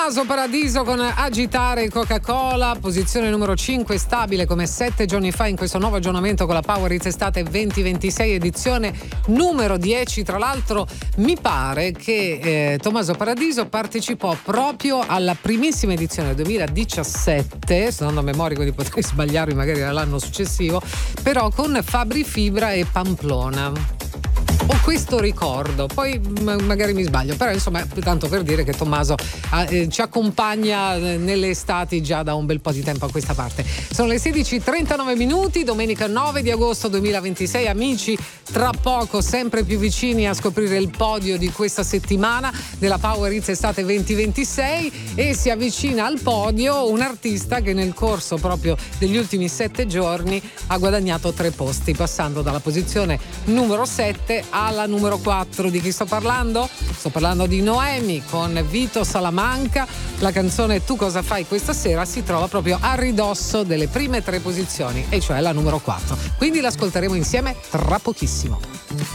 Tommaso Paradiso con Agitare Coca-Cola, posizione numero 5, stabile come 7 giorni fa in questo nuovo aggiornamento con la Power Hits Estate 2026, edizione numero 10. Tra l'altro mi pare che Tommaso Paradiso partecipò proprio alla primissima edizione 2017, stando a memoria, quindi potrei sbagliarmi magari l'anno successivo, però con Fabri Fibra e Pamplona. Ho questo ricordo, poi magari mi sbaglio, però insomma, tanto per dire che Tommaso ci accompagna nelle estati già da un bel po' di tempo a questa parte. Sono le 16:39 minuti, domenica 9 di agosto 2026. Amici, tra poco sempre più vicini a scoprire il podio di questa settimana della Power Hits Estate 2026, e si avvicina al podio un artista che nel corso proprio degli ultimi 7 giorni ha guadagnato 3 posti, passando dalla posizione numero 7 alla numero 4. Di chi sto parlando? Sto parlando di Noemi con Vito Salamanca. La canzone Tu cosa fai questa sera si trova proprio a ridosso delle prime 3 posizioni, e cioè la numero 4. Quindi l'ascolteremo insieme tra pochissimo.